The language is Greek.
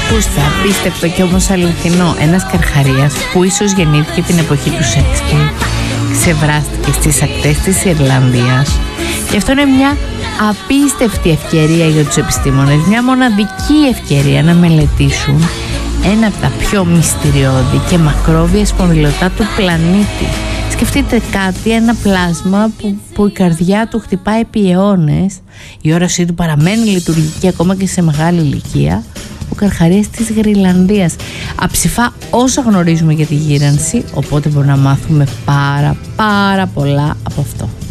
Ακούστε, απίστευτο και όμως αληθινό. Ένας καρχαρίας που ίσως γεννήθηκε την εποχή του Σέξπιρ ξεβράστηκε στις ακτές της Ιρλανδίας. Και αυτό είναι μια απίστευτη ευκαιρία για τους επιστήμονες, μια μοναδική ευκαιρία να μελετήσουν ένα από τα πιο μυστηριώδη και μακρόβια σπονδυλωτά του πλανήτη. Σκεφτείτε κάτι, ένα πλάσμα που η καρδιά του χτυπάει επί αιώνες, η όρασή του παραμένει λειτουργική ακόμα και σε μεγάλη ηλικία. Ο καρχαρίας της Γροιλανδίας. Αψηφά όσα γνωρίζουμε για τη γύρανση, οπότε μπορούμε να μάθουμε πάρα πολλά από αυτό.